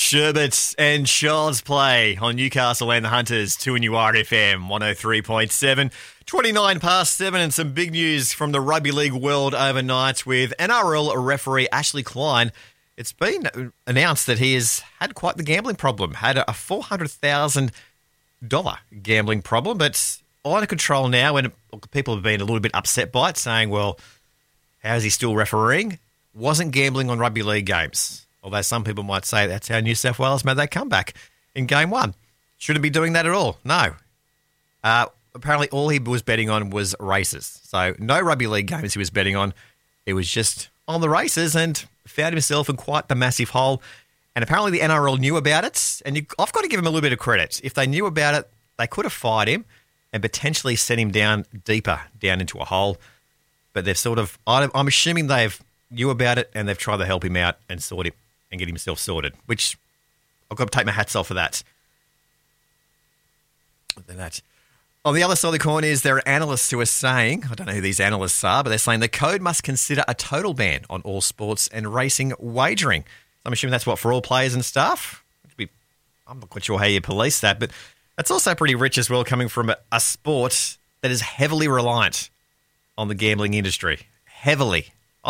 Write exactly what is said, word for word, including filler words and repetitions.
Sherbet and Child's Play on Newcastle and the Hunters, two in your R F M, one oh three point seven. twenty-nine past seven, and some big news from the rugby league world overnight with N R L referee Ashley Klein. It's been announced that he has had quite the gambling problem, had a four hundred thousand dollars gambling problem, but all under control now, and people have been a little bit upset by it, saying, well, how is he still refereeing? Wasn't gambling on rugby league games. Although some people might say that's how New South Wales made that comeback in game one. Shouldn't be doing that at all. No. Uh, apparently all he was betting on was races. So no rugby league games he was betting on. It was just on the races, and found himself in quite the massive hole. And apparently the N R L knew about it. And you, I've got to give him a little bit of credit. If they knew about it, they could have fired him and potentially sent him down deeper, down into a hole. But they've sort of, I'm assuming they've knew about it and they've tried to help him out and sort him and get himself sorted, which I've got to take my hats off for that. Than that. On the other side of the coin is there are analysts who are saying, I don't know who these analysts are, but they're saying the code must consider a total ban on all sports and racing wagering. So I'm assuming that's what, for all players and staff? I'm not quite sure how you police that, but that's also pretty rich as well, coming from a, a sport that is heavily reliant on the gambling industry. Heavily.